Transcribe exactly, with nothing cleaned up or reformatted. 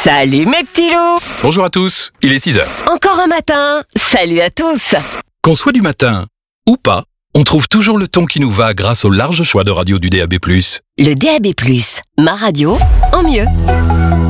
Salut mes petits loups. Bonjour à tous, il est six heures. Encore un matin. Salut à tous. Qu'on soit du matin ou pas, on trouve toujours le ton qui nous va grâce au large choix de radio du D A B plus. Le D A B plus, ma radio en mieux.